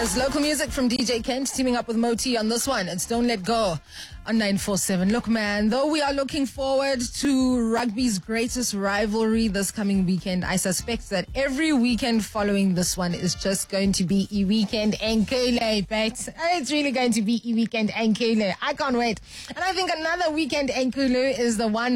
There's local music from DJ Kent teaming up with Moti on this one. It's Don't Let Go on 947. Look, man, though we are looking forward to rugby's greatest rivalry this coming weekend, I suspect that every weekend following this one is just going to be a weekend enkele, but it's really going to be a weekend enkele. I can't wait. And I think another weekend enkele is the one